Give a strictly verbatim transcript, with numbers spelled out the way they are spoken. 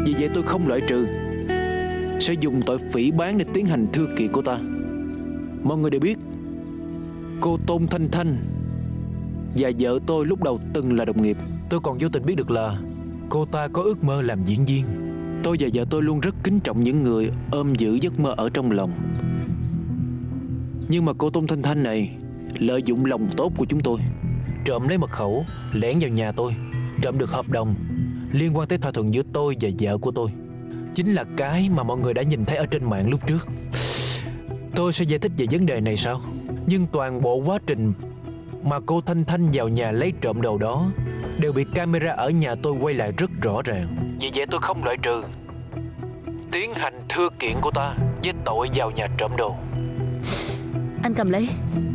Vì vậy tôi không loại trừ sẽ dùng tội phỉ báng để tiến hành thư kiện cô ta. Mọi người đều biết cô Tôn Thanh Thanh và vợ tôi lúc đầu từng là đồng nghiệp. Tôi còn vô tình biết được là cô ta có ước mơ làm diễn viên. Tôi và vợ tôi luôn rất kính trọng những người ôm giữ giấc mơ ở trong lòng. Nhưng mà cô Tôn Thanh Thanh này lợi dụng lòng tốt của chúng tôi, trộm lấy mật khẩu, lẻn vào nhà tôi, trộm được hợp đồng liên quan tới thỏa thuận giữa tôi và vợ của tôi. Chính là cái mà mọi người đã nhìn thấy ở trên mạng lúc trước. Tôi sẽ giải thích về vấn đề này sau. Nhưng toàn bộ quá trình mà cô Thanh Thanh vào nhà lấy trộm đồ đó đều bị camera ở nhà tôi quay lại rất rõ ràng. Vì vậy tôi không loại trừ tiến hành thư kiện cô ta với tội vào nhà trộm đồ. Anh cầm lấy.